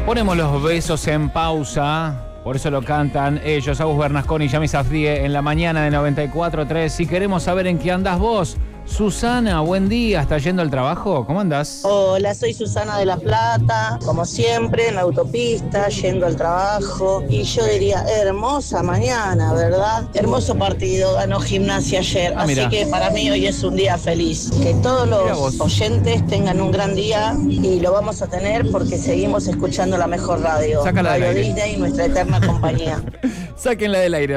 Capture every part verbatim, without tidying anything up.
Ponemos los besos en pausa, por eso lo cantan ellos, Agus Bernasconi y Yami Safdie, en la mañana de noventa y cuatro tres. Si queremos saber en qué andás vos, Susana, buen día, ¿estás yendo al trabajo? ¿Cómo andás? Hola, soy Susana de La Plata, como siempre, en la autopista, yendo al trabajo. Y yo diría, hermosa mañana, ¿verdad? Hermoso partido, ganó Gimnasia ayer. Ah, así mira. que para mí hoy es un día feliz. Que todos los oyentes tengan un gran día y lo vamos a tener porque seguimos escuchando la mejor radio. Sácala del Radio aire. Disney, nuestra eterna compañía. Sáquenla del aire.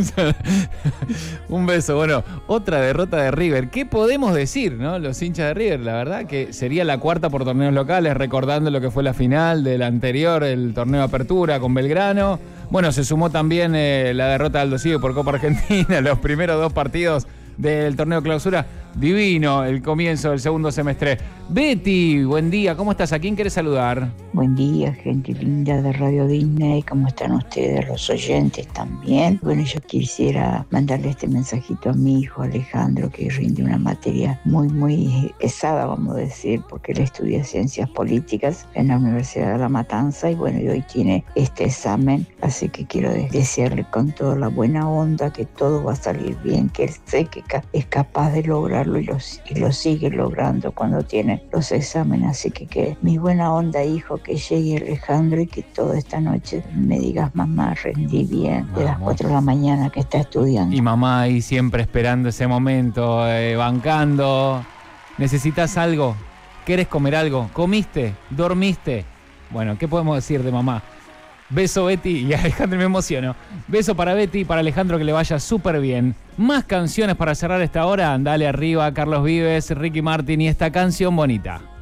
Un beso. Bueno, otra derrota de River. ¿Qué podemos decir, no? Los hinchas de River, la verdad que sería la cuarta por torneos locales, recordando lo que fue la final del anterior, el torneo de apertura con Belgrano. Bueno, se sumó también eh, la derrota de Aldo Civi por Copa Argentina, los primeros dos partidos del torneo clausura. Divino el comienzo del segundo semestre. Betty, buen día, ¿cómo estás? ¿A quién querés saludar? Buen día, gente linda de Radio Disney. ¿Cómo están ustedes, los oyentes también? Bueno, yo quisiera mandarle este mensajito a mi hijo Alejandro, que rinde una materia muy, muy pesada, vamos a decir, porque él estudia Ciencias Políticas en la Universidad de La Matanza y bueno, y hoy tiene este examen, así que quiero desearle con toda la buena onda que todo va a salir bien, que él sé que es capaz de lograrlo y lo, y lo sigue logrando cuando tiene los exámenes, así que que mi buena onda, hijo, que llegue Alejandro y que toda esta noche me digas, mamá, rendí bien, de las cuatro de la mañana que está estudiando. Y mamá ahí siempre esperando ese momento, eh, bancando. ¿Necesitas algo? ¿Querés comer algo? ¿Comiste? ¿Dormiste? Bueno, ¿qué podemos decir de mamá? Beso, Betty, y Alejandro, me emociono. Beso para Betty y para Alejandro, que le vaya súper bien. Más canciones para cerrar esta hora. Dale arriba, Carlos Vives, Ricky Martin y esta canción bonita.